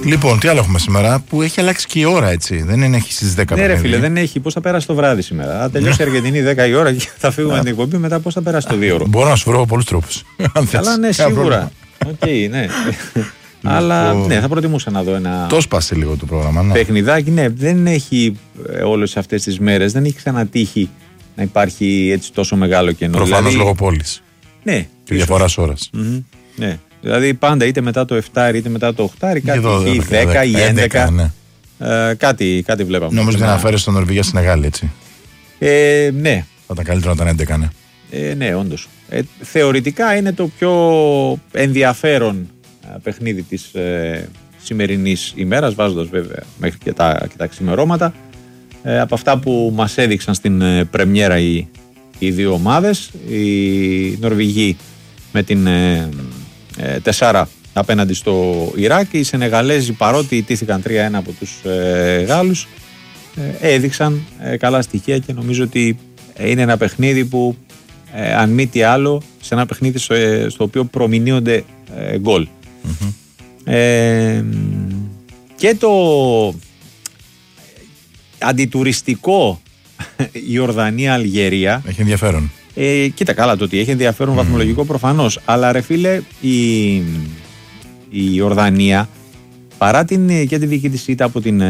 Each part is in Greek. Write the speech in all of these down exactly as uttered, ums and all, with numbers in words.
Λοιπόν, τι άλλο έχουμε σήμερα που έχει αλλάξει και η ώρα, έτσι. Δεν είναι, έχει στις δέκα. Ναι, ρε φίλε, δεν έχει. Πώς θα περάσει το βράδυ σήμερα. Θα τελειώσει η Αργεντινή δέκα η ώρα και θα φύγουμε την εκπομπή. Μετά πώς θα περάσει το δύο ώρο. Μπορώ να σου βρω πολλούς τρόπους. Καλά, ναι, σίγουρα. Οκ, ναι. Αλλά ναι, θα προτιμούσα να δω ένα. Το σπάσε λίγο το πρόγραμμα. Ναι. Παιχνιδάκι, ναι, δεν έχει όλες αυτές τις μέρες, δεν έχει ξανατύχει να υπάρχει έτσι τόσο μεγάλο κενό. Προφανώς δηλαδή, λόγω πόλης. Ναι. Και διαφοράς ώρας. Mm-hmm, ναι. Δηλαδή πάντα είτε μετά το επτά είτε μετά το οκτώ, κάτι η δέκα ή έντεκα. Ναι. Ε, κάτι, κάτι βλέπαμε. Νομίζω ότι αναφέρει στον Νορβηγία Σενεγάλη, έτσι. Ε, ναι. Θα ήταν καλύτερο να ήταν έντεκα, ναι. Ε, ναι, όντως. Ε, θεωρητικά είναι το πιο ενδιαφέρον παιχνίδι της ε, σημερινής ημέρας, βάζοντας βέβαια μέχρι και τα, και τα ξημερώματα. Ε, από αυτά που μας έδειξαν στην ε, πρεμιέρα οι, οι δύο ομάδες, οι Νορβηγοί με την ε, ε, τεσσάρα απέναντι στο Ιράκ, οι Σενεγαλέζοι παρότι ιτήθηκαν τρία ένα από τους ε, Γάλλους, ε, έδειξαν ε, καλά στοιχεία και νομίζω ότι είναι ένα παιχνίδι που ε, αν μη τι άλλο σε ένα παιχνίδι στο, ε, στο οποίο προμηνύονται ε, γκολ. Mm-hmm. Ε, και το αντιτουριστικό Ιορδανία-Αλγερία έχει ενδιαφέρον. Ε, κοίτα καλά το ότι έχει ενδιαφέρον mm. βαθμολογικό προφανώς, αλλά ρε φίλε η, η Ιορδανία παρά την, και τη δική της ήττα από την,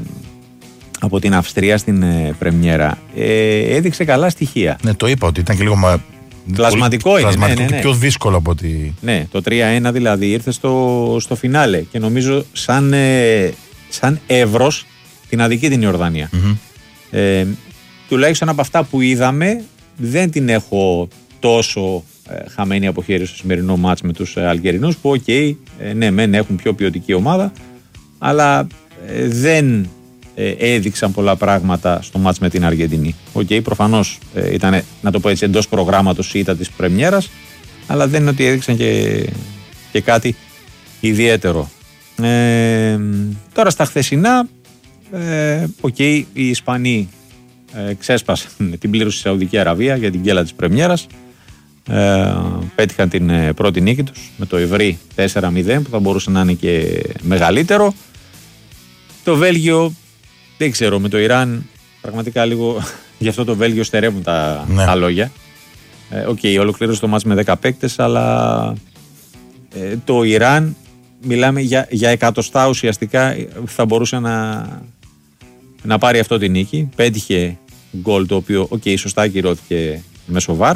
από την Αυστρία στην ε, πρεμιέρα ε, έδειξε καλά στοιχεία. Ναι, το είπα ότι ήταν και λίγο μα... Πλασματικό είναι, πλασματικό ναι, ναι, ναι. Και πιο δύσκολο από ότι... Ναι, το τρία ένα δηλαδή ήρθε στο, στο φινάλε και νομίζω σαν, ε, σαν εύρος την αδική την Ιορδανία. Mm-hmm. Ε, τουλάχιστον από αυτά που είδαμε δεν την έχω τόσο ε, χαμένη από χέρι στο σημερινό μάτς με τους ε, Αλγερινούς που οκ, okay, ε, ναι μεν έχουν πιο ποιοτική ομάδα αλλά ε, δεν ε, έδειξαν πολλά πράγματα στο μάτς με την Αργεντινή. Οκ, okay, προφανώς ε, ήταν να το πω έτσι εντός προγράμματος η ήττα της πρεμιέρας αλλά δεν είναι ότι έδειξαν και, και κάτι ιδιαίτερο. Ε, τώρα στα χθεσινά ε, οκ, okay, οι Ισπανοί Ε, ξέσπασαν την πλήρωση στη Σαουδική Αραβία για την γκέλα της πρεμιέρας. Ε, πέτυχαν την ε, πρώτη νίκη τους με το ευρύ τέσσερα μηδέν που θα μπορούσε να είναι και μεγαλύτερο. Το Βέλγιο δεν ξέρω, με το Ιράν πραγματικά λίγο γι' αυτό το Βέλγιο στερεύουν τα, ναι. τα λόγια. Οκ, ε, okay, ολοκλήρωσε το μάτς με δέκα παίκτες αλλά ε, το Ιράν μιλάμε για, για εκατοστά ουσιαστικά θα μπορούσε να να πάρει αυτό τη νίκη. Πέτυχε γκολ το οποίο, οκ, okay, σωστά ακυρώθηκε μέσω βαρ,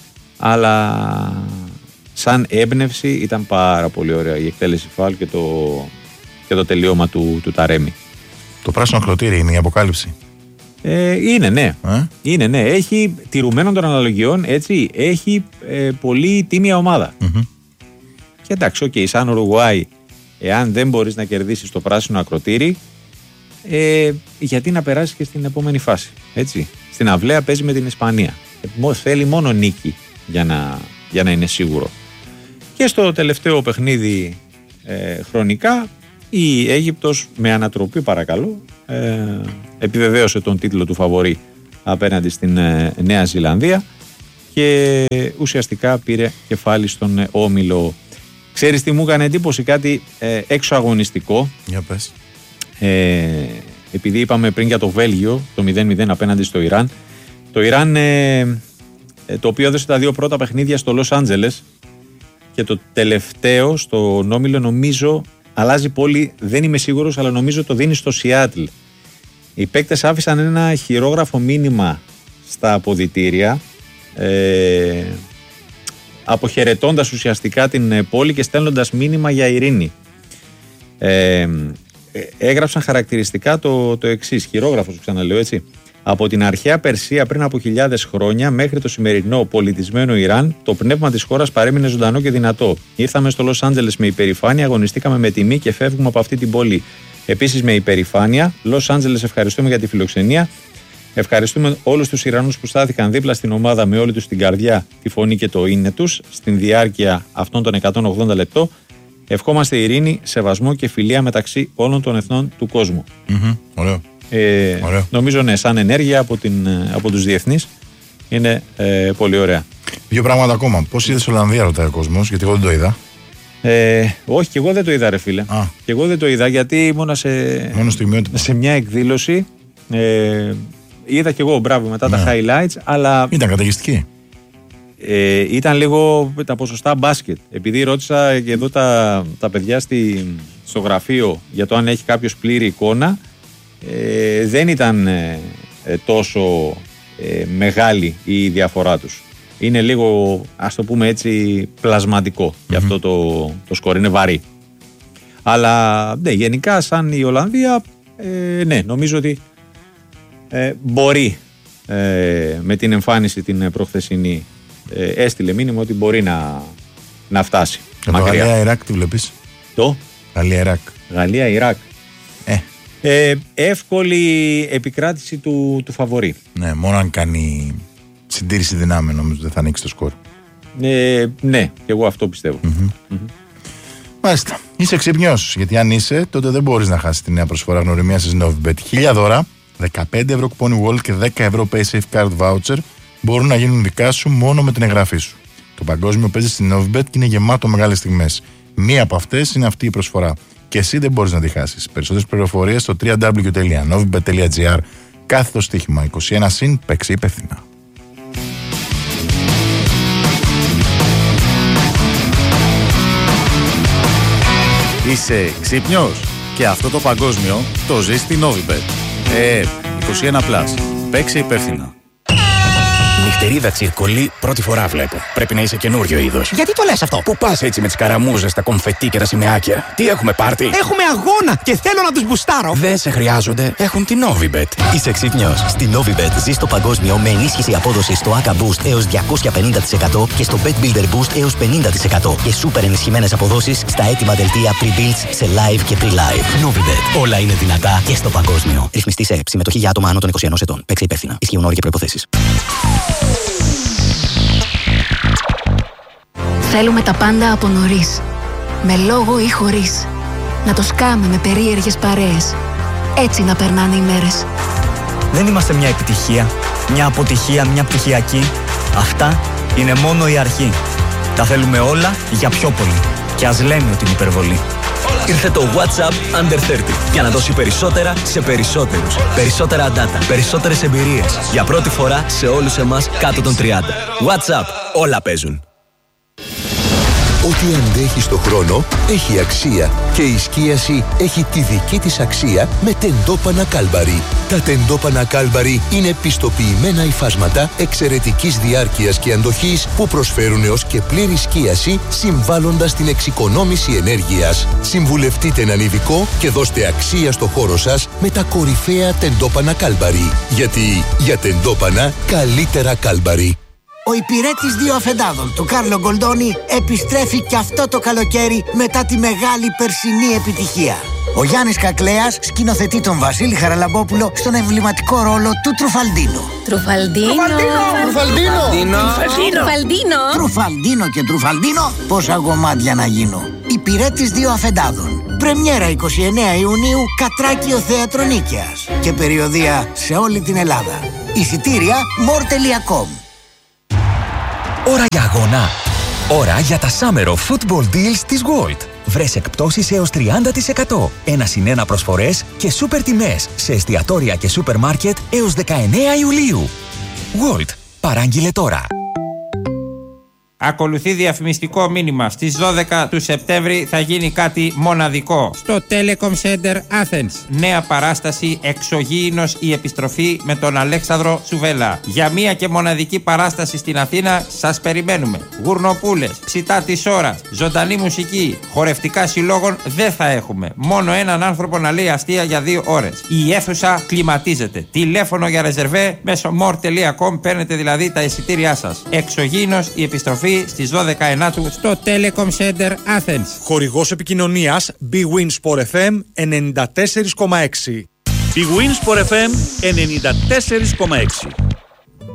αλλά σαν έμπνευση ήταν πάρα πολύ ωραία η εκτέλεση φάουλ και το, και το τελείωμα του, του Ταρέμι. Το πράσινο ακροτήρι είναι η αποκάλυψη. Ε, είναι, ναι. Ε? Είναι, ναι. Έχει τηρουμένων των αναλογιών, έτσι, έχει ε, πολύ τίμια ομάδα. Mm-hmm. Και εντάξει, οκ, okay, σαν Ουρουγουάη, εάν δεν μπορείς να κερδίσεις το πράσινο ακροτήρι, Ε, γιατί να περάσει και στην επόμενη φάση. Έτσι. Στην αυλαία παίζει με την Ισπανία. Ε, θέλει μόνο νίκη για να, για να είναι σίγουρο. Και στο τελευταίο παιχνίδι ε, χρονικά η Αίγυπτος με ανατροπή παρακαλώ ε, επιβεβαίωσε τον τίτλο του φαβορί απέναντι στην ε, Νέα Ζηλανδία και ουσιαστικά πήρε κεφάλι στον ε, όμιλο. Ξέρεις τι μου έκανε εντύπωση, κάτι ε, έξω αγωνιστικό. Για πες. Ε, επειδή είπαμε πριν για το Βέλγιο το μηδέν μηδέν απέναντι στο Ιράν, το Ιράν ε, ε, το οποίο έδωσε τα δύο πρώτα παιχνίδια στο Λος Άντζελες και το τελευταίο στο όμιλο νομίζω αλλάζει πόλη, δεν είμαι σίγουρος, αλλά νομίζω το δίνει στο Σιάτλ. Οι παίκτες άφησαν ένα χειρόγραφο μήνυμα στα αποδυτήρια ε, αποχαιρετώντας ουσιαστικά την πόλη και στέλνοντας μήνυμα για ειρήνη. ε, έγραψαν χαρακτηριστικά το, το εξής, χειρόγραφος ξαναλέω έτσι: από την αρχαία Περσία πριν από χιλιάδες χρόνια μέχρι το σημερινό πολιτισμένο Ιράν, το πνεύμα της χώρας παρέμεινε ζωντανό και δυνατό. Ήρθαμε στο Λος Άντζελες με υπερηφάνεια, αγωνιστήκαμε με τιμή και φεύγουμε από αυτή την πόλη επίσης με υπερηφάνεια. Λος Άντζελες, ευχαριστούμε για τη φιλοξενία. Ευχαριστούμε όλους τους Ιρανούς που στάθηκαν δίπλα στην ομάδα με όλη τους την καρδιά, τη φωνή και το είναι τους στην διάρκεια αυτών των εκατόν ογδόντα λεπτών. Ευχόμαστε ειρήνη, σεβασμό και φιλία μεταξύ όλων των εθνών του κόσμου. Mm-hmm. Ωραίο. Ε, Ωραίο. Νομίζω ναι, σαν ενέργεια από, την, από τους διεθνείς είναι ε, πολύ ωραία. Δύο πράγματα ακόμα. Πώς είδες Ολλανδία, ρωτάει ο κόσμος, γιατί εγώ δεν το είδα. Ε, όχι, και εγώ δεν το είδα, ρε φίλε. Α. Και εγώ δεν το είδα γιατί ήμουνα σε, σε μια εκδήλωση. Ε, είδα και εγώ, μπράβο, μετά ναι. τα highlights, αλλά. Ήταν καταιγιστική. Ε, ήταν λίγο τα ποσοστά μπάσκετ. Επειδή ρώτησα και εδώ τα, τα παιδιά στη, στο γραφείο για το αν έχει κάποιος πλήρη εικόνα, ε, δεν ήταν ε, τόσο ε, μεγάλη η διαφορά τους. Είναι λίγο, ας το πούμε έτσι, πλασματικό. Mm-hmm. Γι' αυτό το, το σκορ είναι βαρύ. Αλλά ναι, γενικά σαν η Ολλανδία, ε, ναι, νομίζω ότι ε, μπορεί ε, με την εμφάνιση την προχθεσινή, ε, έστειλε μήνυμα ότι μπορεί να, να φτάσει. Και το Γαλλία-Ιράκ τι βλέπεις? Το Γαλλία-Ιράκ. Γαλλία-Ιράκ. Ε. Ε, εύκολη επικράτηση του, του φαβορί. Ναι, μόνο αν κάνει συντήρηση δυνάμεων νομίζω δεν θα ανοίξει το σκορ. Ε, ναι, και εγώ αυτό πιστεύω. Mm-hmm. Mm-hmm. Μάλιστα. Είσαι ξυπνιός, γιατί αν είσαι, τότε δεν μπορείς να χάσεις τη νέα προσφορά γνωριμίας της Novibet. Χίλια δώρα, δεκαπέντε ευρώ κουπόνι Wall και δέκα ευρώ PaySafe Card Voucher μπορούν να γίνουν δικά σου μόνο με την εγγραφή σου. Το παγκόσμιο παίζει στην Novibet και είναι γεμάτο μεγάλες στιγμές. Μία από αυτές είναι αυτή η προσφορά. Και εσύ δεν μπορείς να τη χάσεις. Περισσότερες πληροφορίες στο double-u double-u double-u τελεία novibet τελεία gr. Κάθετο στοίχημα είκοσι ένα συν, παίξε υπεύθυνα. Είσαι ξύπνιος? Και αυτό το παγκόσμιο το ζεις στη Novibet. Ε, είκοσι ένα συν. Παίξε υπεύθυνα. Νυχτερίδα τσιρκολί, πρώτη φορά βλέπω. Πρέπει να είσαι καινούριο είδος. Γιατί το λες αυτό? Πού πας έτσι με τις καραμούζες, τα κομφετί και τα σημαίακια? Τι έχουμε πάρτι? Έχουμε αγώνα και θέλω να τους μπουστάρω. Δεν σε χρειάζονται, έχουν την Novibet. Είσαι ξύπνιος? Στη Novibet ζεις το παγκόσμιο με ενίσχυση απόδοσης στο έι έι Boost έως διακόσια πενήντα τοις εκατό και στο Bet Builder Boost έως πενήντα τοις εκατό και σούπερ ενισχυμένες αποδόσεις στα έτοιμα δελτία pre-builds σε live και pre-live. Novibet. Όλα είναι δυνατά και στο παγκόσμιο. Ρυθμιστή σε συμμετοχή για άτομα άνω των είκοσι ενός ετών. Παίξε υπεύθυνα. Ισχύουν όροι και προϋποθέσεις. Θέλουμε τα πάντα από νωρίς. Με λόγο ή χωρίς. Να το σκάμε με περίεργες παρέες. Έτσι να περνάνε οι μέρες. Δεν είμαστε μια επιτυχία, μια αποτυχία, μια πτυχιακή. Αυτά είναι μόνο η αρχή. Τα θέλουμε όλα για πιο πολύ. Και ας λέμε ότι είναι υπερβολή. Ήρθε το WhatsApp Under τριάντα για να δώσει περισσότερα σε περισσότερους. Περισσότερα data, περισσότερες εμπειρίες. Για πρώτη φορά σε όλους εμάς κάτω των τριάντα. WhatsApp, όλα παίζουν. Ό,τι αντέχει στο χρόνο έχει αξία και η σκίαση έχει τη δική της αξία με τεντόπανα Κάλμπαρι. Τα τεντόπανα Κάλμπαρι είναι πιστοποιημένα υφάσματα εξαιρετικής διάρκειας και αντοχής που προσφέρουν έως και πλήρη σκίαση συμβάλλοντας στην εξοικονόμηση ενέργειας. Συμβουλευτείτε έναν ειδικό και δώστε αξία στο χώρο σας με τα κορυφαία τεντόπανα Κάλμπαρι. Γιατί για τεντόπανα καλύτερα Κάλμπαρι. Ο υπηρέτης δύο αφεντάδων του Κάρλο Γκολντόνι επιστρέφει και αυτό το καλοκαίρι μετά τη μεγάλη περσινή επιτυχία. Ο Γιάννης Κακλέας σκηνοθετεί τον Βασίλη Χαραλαμπόπουλο στον εμβληματικό ρόλο του Τρουφαλντίνο. Τρουφαλντίνο! Τρουφαλντίνο! Τρουφαλντίνο! Τρουφαλντίνο και Τρουφαλντίνο, πόσα γομάτια να γίνω. Υπηρέτης δύο αφεντάδων. Πρεμιέρα εικοστή ενάτη Ιουνίου, Κατράκιο Θέατρο Νίκαιας. Και περιοδεία σε όλη την Ελλάδα. Εισιτήρια μορ τελεία κομ. Ώρα για αγώνα. Ώρα για τα Summer of Football Deals της Gold. Βρες εκπτώσεις έως τριάντα τοις εκατό. Ένα συν ένα προσφορές και σούπερ τιμές σε εστιατόρια και σούπερ μάρκετ έως δεκαεννέα Ιουλίου. Gold. Παράγγειλε τώρα. Ακολουθεί διαφημιστικό μήνυμα. Στις δώδεκα του Σεπτέμβρη θα γίνει κάτι μοναδικό στο Telecom Center Athens. Νέα παράσταση Εξωγήινος η επιστροφή με τον Αλέξανδρο Τσουβέλα. Για μία και μοναδική παράσταση στην Αθήνα σας περιμένουμε. Γουρνοπούλες, ψητά της ώρας, ζωντανή μουσική, χορευτικά συλλόγων δεν θα έχουμε. Μόνο έναν άνθρωπο να λέει αστεία για δύο ώρες. Η αίθουσα κλιματίζεται. Τηλέφωνο για ρεζερβέ μέσω μορ τελεία κομ παίρνετε δηλαδή τα εισιτήριά σας. Εξωγήινος η επιστροφή στις δώδεκα ενάτου στο Telecom Center Athens. Χορηγός επικοινωνίας Big Win Sport εφ εμ ενενήντα τέσσερα κόμμα έξι. Big Win Sport εφ εμ ενενήντα τέσσερα κόμμα έξι.